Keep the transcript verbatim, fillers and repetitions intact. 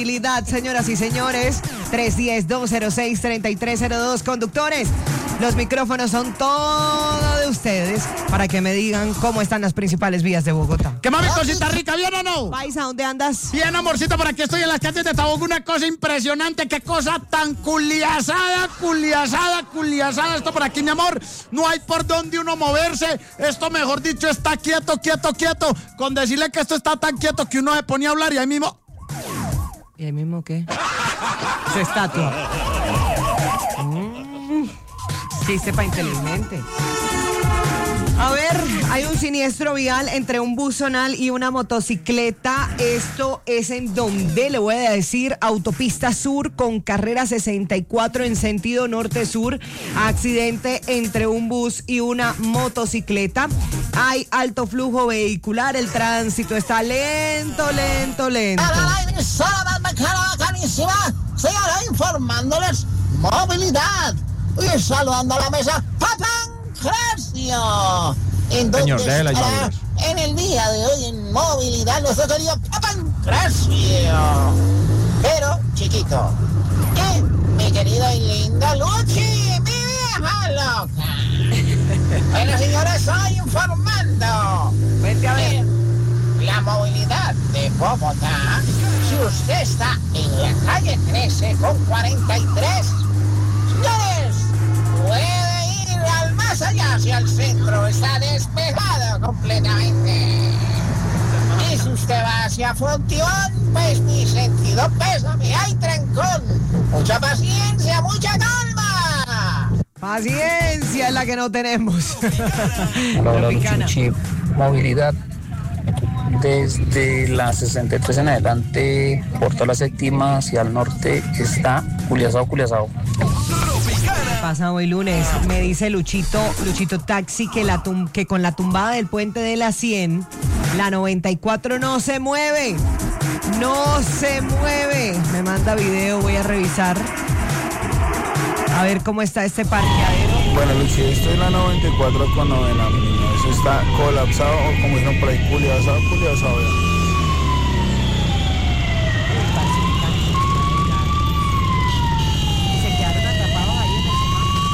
Señoras y señores, tres uno cero, dos cero seis, tres tres cero dos. Conductores, los micrófonos son todo de ustedes para que me digan cómo están las principales vías de Bogotá. ¿Qué mami, cosita rica? ¿Bien o no? Paisa, ¿dónde andas? Bien, amorcito, por aquí estoy en las calles de Tabogo. Una cosa impresionante, qué cosa tan culiazada, culiazada, culiazada. Esto por aquí, mi amor, no hay por dónde uno moverse. Esto, mejor dicho, está quieto, quieto, quieto. Con decirle que esto está tan quieto que uno se ponía a hablar y ahí mismo... ¿Y ahí mismo qué? Su estatua. Mm, sí, sepa inteligente. A ver, hay un siniestro vial entre un bus zonal y una motocicleta. Esto es en donde, le voy a decir, autopista sur con carrera sesenta y cuatro en sentido norte-sur. Accidente entre un bus y una motocicleta. Hay alto flujo vehicular, el tránsito está lento, lento, lento. Señora, informándoles movilidad y saludando a la mesa Papancracio. En Señor, donde déjela estará en el día de hoy en movilidad nuestro querido Papancracio. Pero, chiquito, ¿qué? Mi querida y linda Luchi, mi vieja loca. Bueno, señores, estoy informando. Vete a ver. La movilidad de Bogotá, si usted está en la calle trece con cuarenta y tres, señores, puede ir al más allá hacia el centro, está despejado completamente. Y si usted va hacia Frontión, pues mi sentido pésame, hay trancón. Mucha paciencia, mucha calma. Paciencia es la que no tenemos. Hola, Luchi, movilidad desde la sesenta y tres en adelante por toda la séptima hacia el norte está culiazado, culiazado. Pasa hoy lunes, me dice Luchito, Luchito Taxi, que, la tum- que con la tumbada del puente de la cien, la noventa y cuatro no se mueve, no se mueve. Me manda video, voy a revisar a ver cómo está este parqueadero. Bueno, Luchi, estoy en la noventa y cuatro con novena, mi niña. Eso está colapsado, o como dijeron por ahí, culiazado, culiazado.